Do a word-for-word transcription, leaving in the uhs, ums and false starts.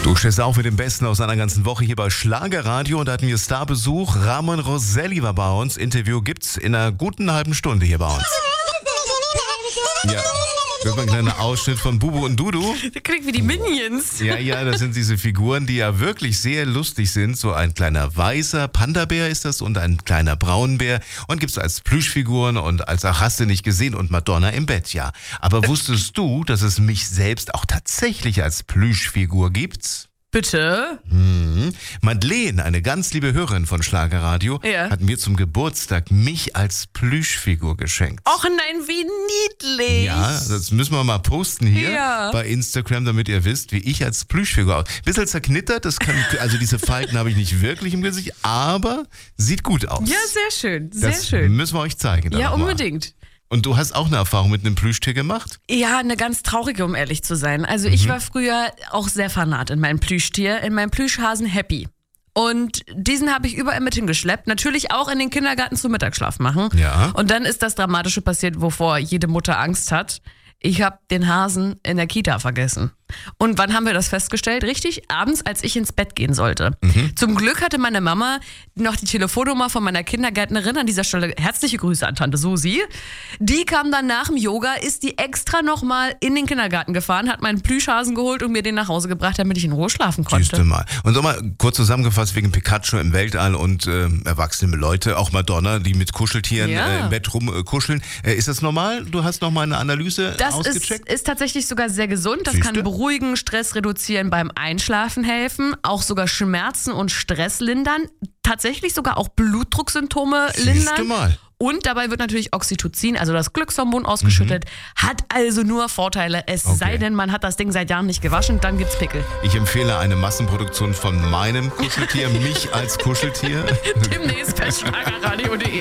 Du stehst auf mit dem Besten aus einer ganzen Woche hier bei Schlagerradio und da hatten wir Starbesuch. Ramon Roselli war bei uns. Interview gibt's in einer guten halben Stunde hier bei uns. Ja, das war ein kleiner Ausschnitt von Bubu und Dudu. Der klingt wie die Minions. Ja, ja, das sind diese Figuren, die ja wirklich sehr lustig sind. So ein kleiner weißer Panda-Bär ist das und ein kleiner Braunbär. Und gibt's als Plüschfiguren und als Ach, hast du nicht gesehen und Madonna im Bett, ja. Aber wusstest du, dass es mich selbst auch tatsächlich als Plüschfigur gibt? Bitte? Mhm. Madeleine, eine ganz liebe Hörerin von Schlagerradio, Ja. hat mir zum Geburtstag mich als Plüschfigur geschenkt. Och nein, wie niedlich. Ja, das müssen wir mal posten hier Ja. bei Instagram, damit ihr wisst, wie ich als Plüschfigur aus. Bisschen zerknittert, das kann, also diese Falten habe ich nicht wirklich im Gesicht, aber sieht gut aus. Ja, sehr schön, sehr das schön. müssen wir euch zeigen. dann Ja, noch mal. unbedingt. Und du hast auch eine Erfahrung mit einem Plüschtier gemacht? Ja, eine ganz traurige, um ehrlich zu sein. Also ich war früher auch sehr fanat in meinem Plüschtier, in meinem Plüschhasen Happy. Und diesen habe ich überall mit hingeschleppt. Natürlich auch in den Kindergarten zum Mittagsschlaf machen. Ja. Und dann ist das Dramatische passiert, wovor jede Mutter Angst hat. Ich habe den Hasen in der Kita vergessen. Und wann haben wir das festgestellt? Richtig, abends, als ich ins Bett gehen sollte. Mhm. Zum Glück hatte meine Mama noch die Telefonnummer von meiner Kindergärtnerin. An dieser Stelle herzliche Grüße an Tante Susi. Die kam dann nach dem Yoga, ist die extra nochmal in den Kindergarten gefahren, hat meinen Plüschhasen geholt und mir den nach Hause gebracht, damit ich in Ruhe schlafen konnte. Siehste mal. Und sag mal, kurz zusammengefasst wegen Pikachu im Weltall und äh, erwachsene Leute, auch Madonna, die mit Kuscheltieren Ja. äh, im Bett rumkuscheln. Äh, ist das normal? Du hast noch mal eine Analyse Das ist, ausgecheckt? ist tatsächlich sogar sehr gesund. Das Siehste? kann beruhigen, Stress reduzieren, beim Einschlafen helfen, auch sogar Schmerzen und Stress lindern, tatsächlich sogar auch Blutdrucksymptome Siehste lindern. mal. Und dabei wird natürlich Oxytocin, also das Glückshormon, ausgeschüttet. Hat also nur Vorteile. Es Okay. sei denn, man hat das Ding seit Jahren nicht gewaschen, dann gibt's Pickel. Ich empfehle eine Massenproduktion von meinem Kuscheltier, mich als Kuscheltier. Demnächst bei schlagerradio punkt de.